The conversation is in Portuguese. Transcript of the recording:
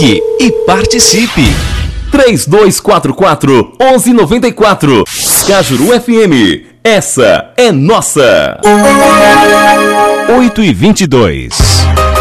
Ligue e participe. 3244-1194. Cajuru FM. Essa é nossa. 8h22.